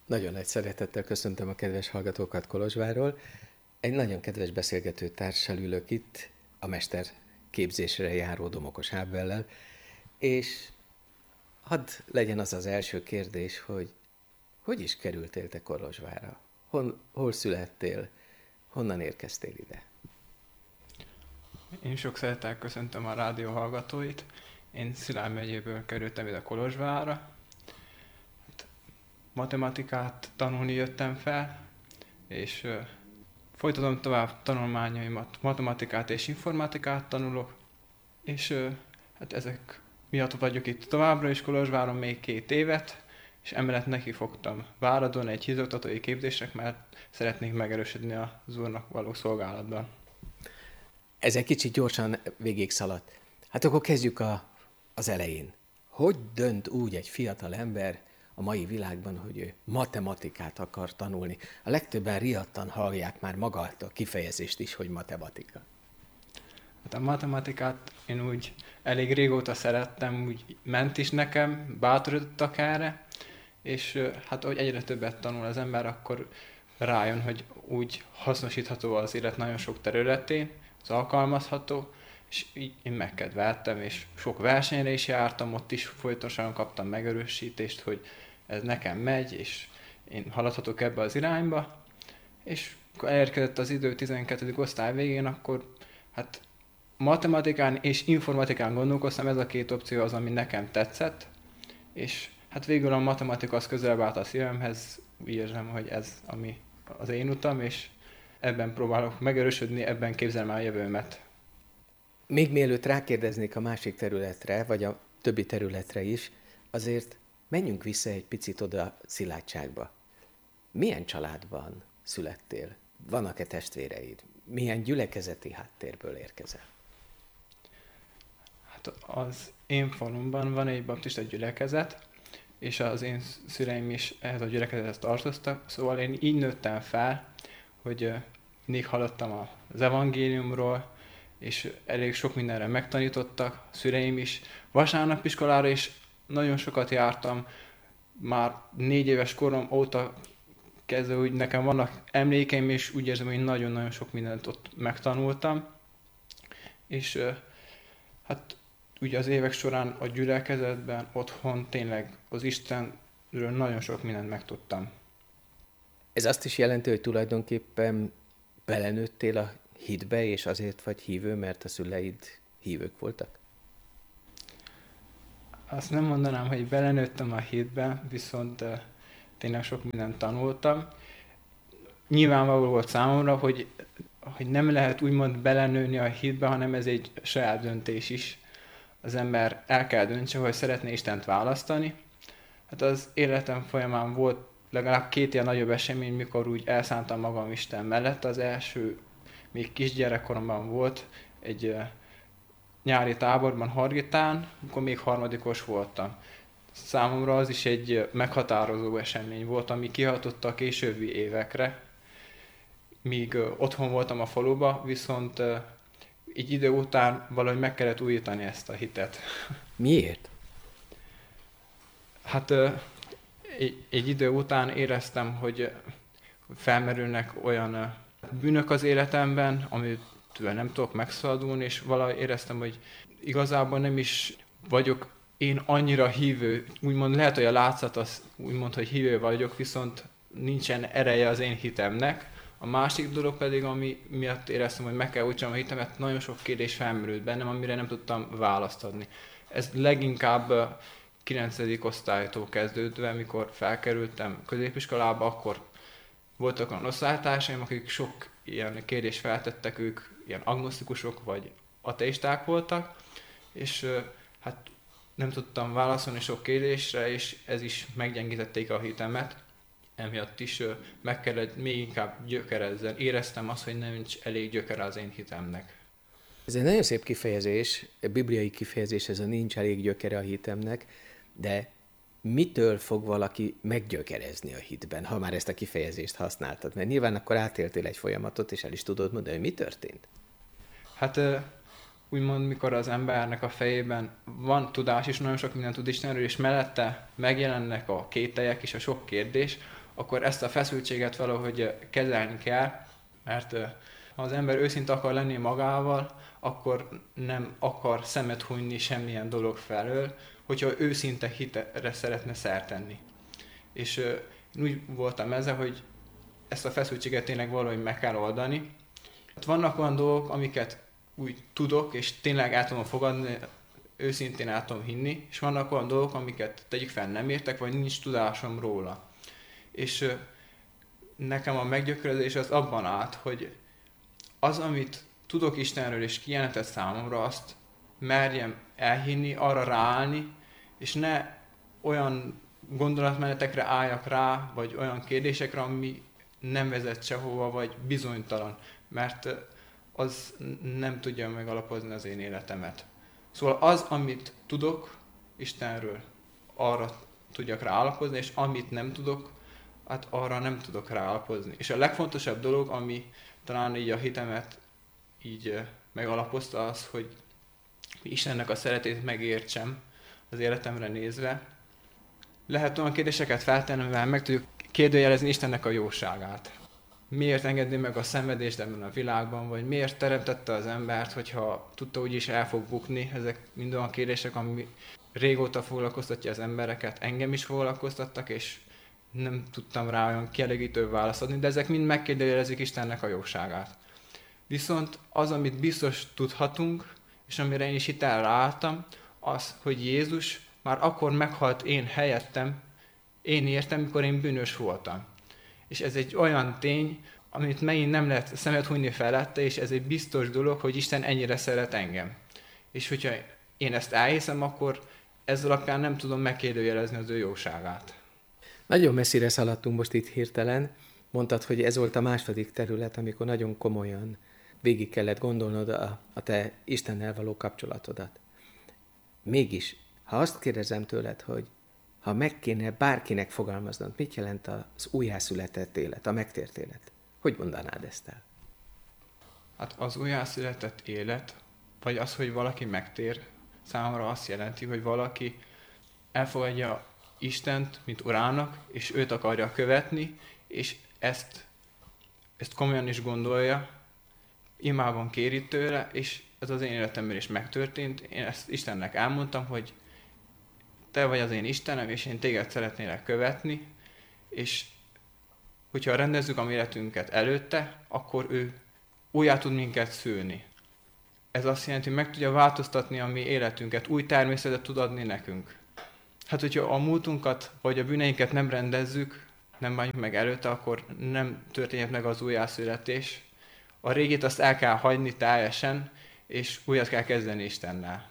Nagyon nagy szeretettel köszöntöm a kedves hallgatókat Kolozsvárról. Egy nagyon kedves beszélgető társal ülök itt, a mester képzésre járó Domokos Ábellel, és hadd legyen az az első kérdés, hogy is kerültél te Kolozsvárra? Hol születtél? Honnan érkeztél ide? Én sok szeretettel köszöntöm a rádió hallgatóit. Én Szilágy megyéből kerültem ide Kolozsvárra. Matematikát tanulni jöttem fel, és folytatom tovább tanulmányaimat. Matematikát és informatikát tanulok, és hát ezek miatt vagyok itt továbbra is Kolozsváron még 2 évet, és emellett neki fogtam Váradon egy hízoktatói képzésnek, mert szeretnék megerősödni az úrnak való szolgálatban. Ez egy kicsit gyorsan végig szaladt. Hát akkor kezdjük az elején. Hogy dönt úgy egy fiatal ember a mai világban, hogy ő matematikát akar tanulni? A legtöbben riadtan hallják már magát a kifejezést is, hogy matematika. Hát a matematikát én úgy elég régóta szerettem, úgy ment is nekem, bátorítottak erre, és hát ahogy egyre többet tanul az ember, akkor rájön, hogy úgy hasznosítható az élet nagyon sok területén, az alkalmazható, és így én megkedveltem, és sok versenyre is jártam, ott is folytonosan kaptam megerősítést, hogy ez nekem megy, és én haladhatok ebbe az irányba, és akkor elérkezett az idő 12. osztály végén, akkor hát matematikán és informatikán gondolkoztam, ez a 2 opció az, ami nekem tetszett, és hát végül a matematika az közelebb állt a szívemhez, úgy érzem, hogy ez ami az én utam, és ebben próbálok megerősödni, ebben képzelem el a jövőmet. Még mielőtt rákérdeznék a másik területre, vagy a többi területre is, azért menjünk vissza egy picit oda Szilágyságba. Milyen családban születtél? Vannak-e testvéreid? Milyen gyülekezeti háttérből érkezel? Hát az én falumban van egy baptista gyülekezet, és az én szüleim is ehhez a gyülekezethez tartoztak, szóval én így nőttem fel, hogy mindig hallottam az evangéliumról, és elég sok mindenre megtanítottak, a szüleim is. Vasárnapiskolára is nagyon sokat jártam, már 4 éves korom óta kezdve úgy nekem vannak emlékeim, és úgy érzem, hogy nagyon-nagyon sok mindent ott megtanultam. És hát ugye az évek során a gyülekezetben, otthon tényleg az Istenről nagyon sok mindent megtudtam. Ez azt is jelenti, hogy tulajdonképpen belenőttél a hitbe, és azért vagy hívő, mert a szüleid hívők voltak? Azt nem mondanám, hogy belenőttem a hitbe, viszont tényleg sok mindent tanultam. Nyilvánvaló volt számomra, hogy nem lehet úgymond belenőni a hitbe, hanem ez egy saját döntés is. Az ember el kell döntse, hogy szeretné Istent választani. Hát az életem folyamán volt legalább 2 ilyen nagyobb esemény, mikor úgy elszántam magam Isten mellett. Az első még kisgyerekkoromban volt egy nyári táborban Hargitán, amikor még harmadikos voltam. Számomra az is egy meghatározó esemény volt, ami kihatott a későbbi évekre. Míg otthon voltam a faluba, viszont egy idő után valahogy meg kellett újítani ezt a hitet. Miért? Hát egy idő után éreztem, hogy felmerülnek olyan bűnök az életemben, amitől nem tudok megszabadulni, és valahogy éreztem, hogy igazából nem is vagyok én annyira hívő, úgymond lehet, hogy a látszat az úgymond, hogy hívő vagyok, viszont nincsen ereje az én hitemnek. A másik dolog pedig, ami miatt éreztem, hogy meg kell újítanom a hitemet, nagyon sok kérdés felmerült bennem, amire nem tudtam választ adni. Ez leginkább 9. osztálytól kezdődve, mikor felkerültem középiskolába, akkor voltak olyan osztálytársaim, akik sok ilyen kérdést feltettek, ők ilyen agnosztikusok vagy ateisták voltak, és hát nem tudtam válaszolni sok kérdésre, és ez is meggyengítették a hitemet. Emiatt is meg kellett még inkább gyökerezzen. Éreztem azt, hogy nincs elég gyökere az én hitemnek. Ez egy nagyon szép kifejezés, bibliai kifejezés, ez a nincs elég gyökere a hitemnek, de mitől fog valaki meggyökerezni a hitben, ha már ezt a kifejezést használtad? Mert nyilván akkor átéltél egy folyamatot, és el is tudod mondani, hogy mi történt? Hát úgymond, mikor az embernek a fejében van tudás, és nagyon sok mindent tud Istenről, és mellette megjelennek a kételyek és a sok kérdés, akkor ezt a feszültséget valahogy kezelni kell, mert ha az ember őszinte akar lenni magával, akkor nem akar szemet hunyni semmilyen dolog felől, hogyha őszinte hitre szeretne szert tenni. És én úgy voltam ezzel, hogy ezt a feszültséget tényleg valahogy meg kell oldani. Hát vannak olyan dolgok, amiket úgy tudok, és tényleg el tudom fogadni, őszintén el tudom hinni, és vannak olyan dolgok, amiket tegyük fel nem értek, vagy nincs tudásom róla. És nekem a meggyökerezés az abban állt, hogy az, amit tudok Istenről és kijelentett számomra, azt merjem elhinni, arra ráállni, és ne olyan gondolatmenetekre álljak rá, vagy olyan kérdésekre, ami nem vezet sehova, vagy bizonytalan, mert az nem tudja megalapozni az én életemet. Szóval az, amit tudok Istenről, arra tudjak ráalapozni, és amit nem tudok, hát arra nem tudok ráalapozni. És a legfontosabb dolog, ami talán így a hitemet így megalapozta, az, hogy Istennek a szeretét megértsem az életemre nézve. Lehet olyan kérdéseket feltenni, mivel meg tudjuk kérdőjelezni Istennek a jóságát. Miért engedni meg a szenvedést ebben a világban, vagy miért teremtette az embert, hogyha tudta úgyis el fog bukni. Ezek mind olyan kérdések, ami régóta foglalkoztatja az embereket, engem is foglalkoztattak, és nem tudtam rá olyan kielégítő választ adni, de ezek mind megkérdőjelezik Istennek a jóságát. Viszont az, amit biztos tudhatunk, és amire én is hitelre álltam, az, hogy Jézus már akkor meghalt én helyettem, én értem, mikor én bűnös voltam. És ez egy olyan tény, amit megint nem lehet szemet hunyni felette, és ez egy biztos dolog, hogy Isten ennyire szeret engem. És hogyha én ezt elhiszem, akkor ez alapján nem tudom megkérdőjelezni az ő jóságát. Nagyon messzire szaladtunk most itt hirtelen. Mondtad, hogy ez volt a második terület, amikor nagyon komolyan végig kellett gondolnod a te Istennel való kapcsolatodat. Mégis, ha azt kérdezem tőled, hogy ha meg kéne bárkinek fogalmaznod, mit jelent az újjászületett élet, a megtért élet? Hogy mondanád ezt el? Hát az újjászületett élet, vagy az, hogy valaki megtér, számomra azt jelenti, hogy valaki elfogadja Istent, mint urának, és őt akarja követni, és ezt komolyan is gondolja, imában kéri tőle, és ez az én életemben is megtörtént. Én ezt Istennek elmondtam, hogy te vagy az én Istenem, és én téged szeretnélek követni, és hogyha rendezzük a életünket előtte, akkor ő újjá tud minket szülni. Ez azt jelenti, hogy meg tudja változtatni a mi életünket, új természetet tud adni nekünk. Hát, hogyha a múltunkat vagy a bűneinket nem rendezzük, nem bánjuk meg előtte, akkor nem történhet meg az újjászületés. A régit azt el kell hagyni teljesen, és újat kell kezdeni Istennel.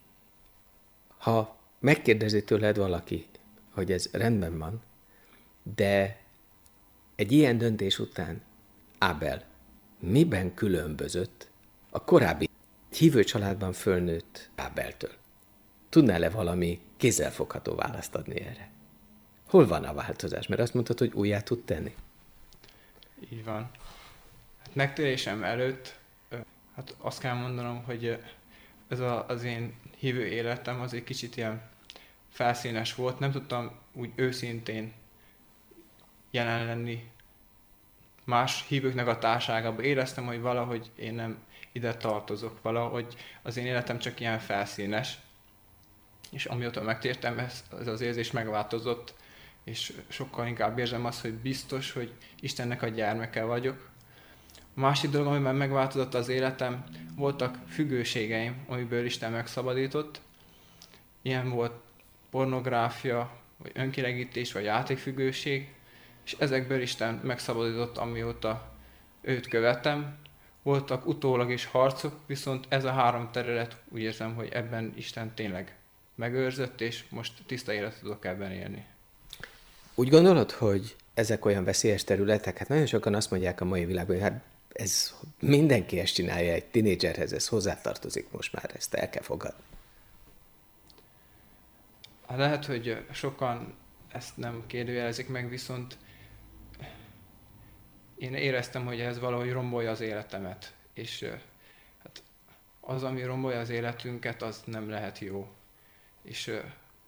Ha megkérdezi tőled valaki, hogy ez rendben van, de egy ilyen döntés után Ábel miben különbözött a korábbi hívő családban fölnőtt Ábeltől? Tudnál-e valami kézzelfogható választ adni erre? Hol van a változás? Mert azt mondtad, hogy újjá tud tenni. Így van. Hát megtérésem előtt, hát azt kell mondanom, hogy ez az én hívő életem az egy kicsit ilyen felszínes volt. Nem tudtam úgy őszintén jelen lenni más hívőknek a társágában. Éreztem, hogy valahogy én nem ide tartozok, valahogy az én életem csak ilyen felszínes. És amióta megtértem, ez az érzés megváltozott, és sokkal inkább érzem azt, hogy biztos, hogy Istennek a gyermeke vagyok. A másik dolog, amiben megváltozott az életem, voltak függőségeim, amiből Isten megszabadított. Ilyen volt pornográfia, vagy önkielégítés, vagy játékfüggőség, és ezekből Isten megszabadított, amióta őt követem. Voltak utólag is harcok, viszont ez a három terület úgy érzem, hogy ebben Isten tényleg megőrzött, és most tiszta életet tudok ebben élni. Úgy gondolod, hogy ezek olyan veszélyes területek? Hát nagyon sokan azt mondják a mai világban, hogy hát ez mindenki ezt csinálja egy tinédzserhez, ez hozzátartozik most már, ezt el kell fogadni. Lehet, hogy sokan ezt nem kérdőjelezik meg, viszont én éreztem, hogy ez valahogy rombolja az életemet. És hát az, ami rombolja az életünket, az nem lehet jó. És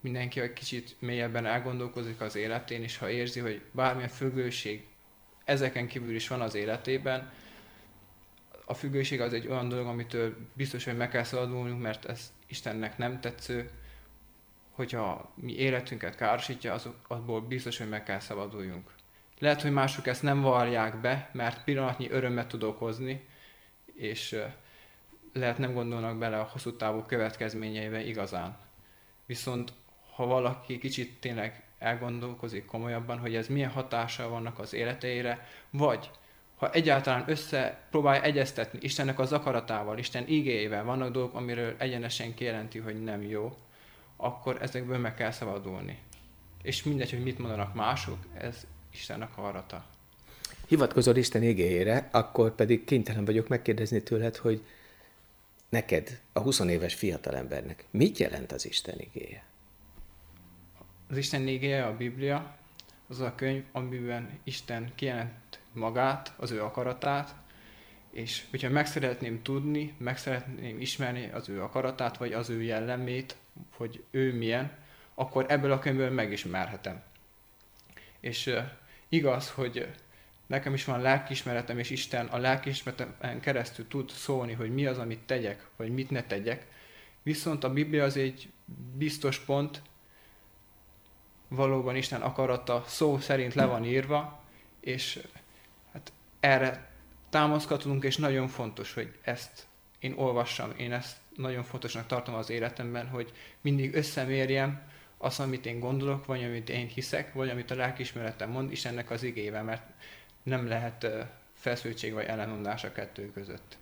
mindenki egy kicsit mélyebben elgondolkozik az életén, és ha érzi, hogy bármilyen függőség ezeken kívül is van az életében, a függőség az egy olyan dolog, amitől biztos, hogy meg kell szabadulnunk, mert ez Istennek nem tetsző, hogyha mi életünket károsítja, abból biztos, hogy meg kell szabaduljunk. Lehet, hogy mások ezt nem vallják be, mert pillanatnyi örömet tud okozni, és lehet nem gondolnak bele a hosszú távú következményeibe igazán. Viszont ha valaki kicsit tényleg elgondolkozik komolyabban, hogy ez milyen hatással vannak az életeire, vagy ha egyáltalán próbálja egyeztetni Istennek az akaratával, Isten igéjével, vannak dolgok, amiről egyenesen kijelenti, hogy nem jó, akkor ezekből meg kell szabadulni. És mindegy, hogy mit mondanak mások, ez Isten akarata. Hivatkozol Isten igéjére, akkor pedig kénytelen vagyok megkérdezni tőled, hogy neked, a 20 éves fiatalembernek, mit jelent az Isten igéje? Az Isten igéje, a Biblia, az a könyv, amiben Isten kijelent magát, az ő akaratát, és hogyha meg szeretném tudni, meg szeretném ismerni az ő akaratát, vagy az ő jellemét, hogy ő milyen, akkor ebből a könyvből megismerhetem. És igaz, hogy nekem is van lelkiismeretem, és Isten a lelkiismeretemen keresztül tud szólni, hogy mi az, amit tegyek, vagy mit ne tegyek. Viszont a Biblia az egy biztos pont, valóban Isten akarata szó szerint le van írva, és hát erre támaszkodunk, és nagyon fontos, hogy ezt én olvassam, én ezt nagyon fontosnak tartom az életemben, hogy mindig összemérjem azt, amit én gondolok, vagy amit én hiszek, vagy amit a lelkiismeretem mond, Istennek az igével, mert nem lehet feszültség vagy ellenmondás a kettő között.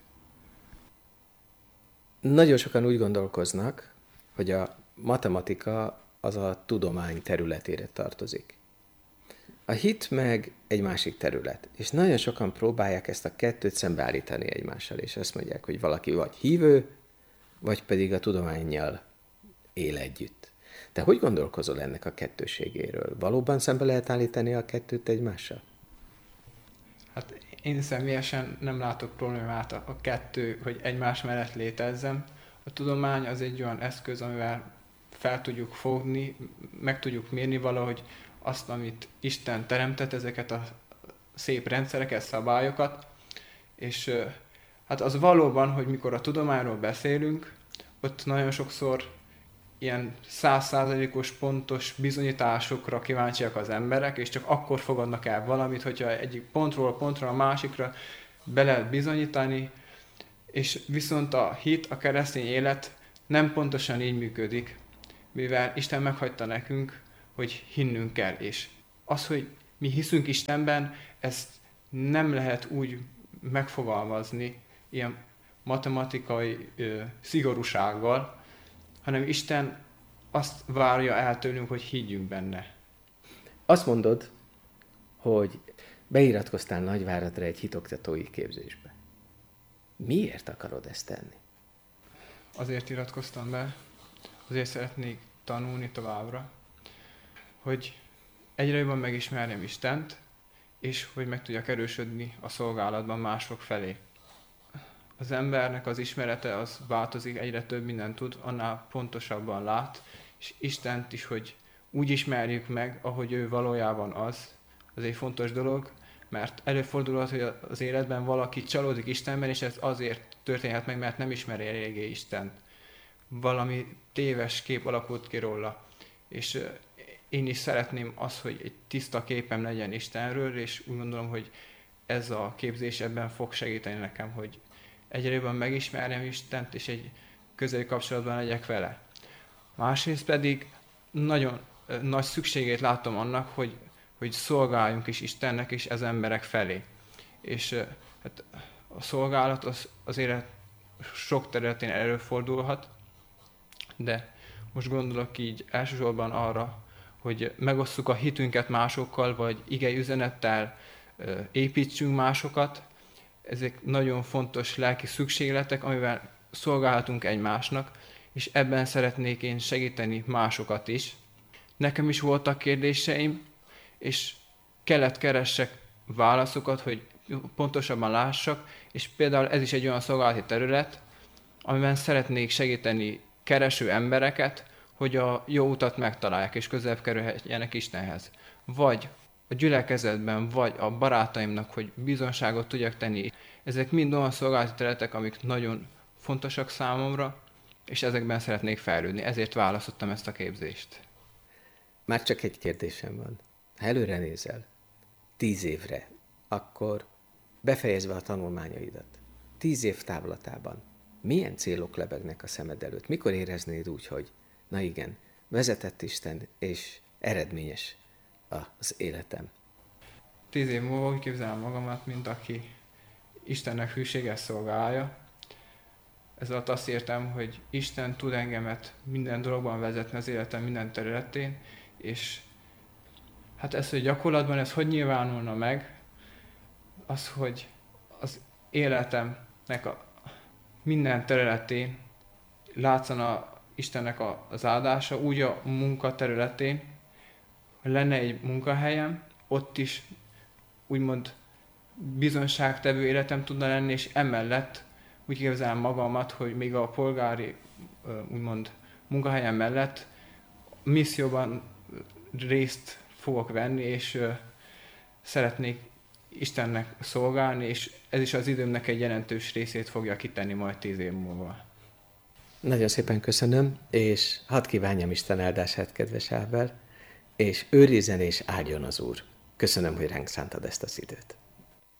Nagyon sokan úgy gondolkoznak, hogy a matematika az a tudomány területére tartozik. A hit meg egy másik terület, és nagyon sokan próbálják ezt a kettőt szembeállítani egymással, és azt mondják, hogy valaki vagy hívő, vagy pedig a tudománnyal él együtt. Te hogy gondolkozol ennek a kettőségéről? Valóban szembe lehet állítani a kettőt egymással? Hát én személyesen nem látok problémát a kettő, hogy egymás mellett létezzem. A tudomány az egy olyan eszköz, amivel fel tudjuk fogni, meg tudjuk mérni valahogy azt, amit Isten teremtett, ezeket a szép rendszereket, szabályokat, és hát az valóban, hogy mikor a tudományról beszélünk, ott nagyon sokszor ilyen 100%-os pontos bizonyításokra kíváncsiak az emberek, és csak akkor fogadnak el valamit, hogyha egyik pontról pontra a másikra be lehet bizonyítani, és viszont a hit, a keresztény élet nem pontosan így működik, mivel Isten meghagyta nekünk, hogy hinnünk kell, és az, hogy mi hiszünk Istenben, ezt nem lehet úgy megfogalmazni, ilyen matematikai szigorúsággal, hanem Isten azt várja el tőlünk, hogy higgyünk benne. Azt mondod, hogy beiratkoztál Nagyváradra egy hitoktatói képzésbe. Miért akarod ezt tenni? Azért iratkoztam be, azért szeretnék tanulni továbbra, hogy egyre jobban megismerjem Istent, és hogy meg tudjak erősödni a szolgálatban mások felé. Az embernek az ismerete az változik, egyre több mindent tud, annál pontosabban lát, és Istent is, hogy úgy ismerjük meg, ahogy ő valójában az egy fontos dolog, mert előfordulhat, hogy az életben valaki csalódik Istenben, és ez azért történhet meg, mert nem ismeri eléggé Istent. Valami téves kép alakult ki róla. És én is szeretném azt, hogy egy tiszta képem legyen Istenről, és úgy gondolom, hogy ez a képzés ebben fog segíteni nekem, hogy egyre jobban megismerjem Istent, és egy közeli kapcsolatban legyek vele. Másrészt pedig nagyon nagy szükségét látom annak, hogy szolgáljunk is Istennek és az emberek felé. És hát a szolgálat az élet sok területén előfordulhat, de most gondolok így elsősorban arra, hogy megosszuk a hitünket másokkal, vagy igei üzenettel építsünk másokat. Ezek nagyon fontos lelki szükségletek, amivel szolgálhatunk egymásnak, és ebben szeretnék én segíteni másokat is. Nekem is voltak kérdéseim, és kellett keressek válaszokat, hogy pontosabban lássak, és például ez is egy olyan szolgálati terület, amiben szeretnék segíteni kereső embereket, hogy a jó utat megtalálják, és közelebb kerülhetjenek Istenhez. Vagy a gyülekezetben, vagy a barátaimnak, hogy bizonságot tudjak tenni. Ezek mind olyan szolgálati területek, amik nagyon fontosak számomra, és ezekben szeretnék fejlődni. Ezért választottam ezt a képzést. Már csak egy kérdésem van. Ha előre nézel, 10 évre, akkor befejezve a tanulmányaidat, 10 év távlatában, milyen célok lebegnek a szemed előtt? Mikor éreznéd úgy, hogy na igen, vezetett Isten, és eredményes az életem? 10 év múlva úgy képzelem magamat, mint aki Istennek hűséges szolgálja. Ez alatt azt értem, hogy Isten tud engemet minden dologban vezetni az életem minden területén, és hát ez, hogy gyakorlatban ez hogy nyilvánulna meg, az, hogy az életemnek a minden területén látszana Istennek az áldása, úgy a munka területén, hogy lenne egy munkahelyem, ott is úgymond bizonságtevő életem tudna lenni, és emellett úgy képzelem magamat, hogy még a polgári úgymond munkahelyem mellett misszióban részt fogok venni, és szeretnék Istennek szolgálni, és ez is az időmnek egy jelentős részét fogja kitenni majd 10 év múlva. Nagyon szépen köszönöm, és hadd kívánjam Isten áldását, kedves Ábel, és őrizzen és áldjon az Úr. Köszönöm, hogy ránk szántad ezt az időt.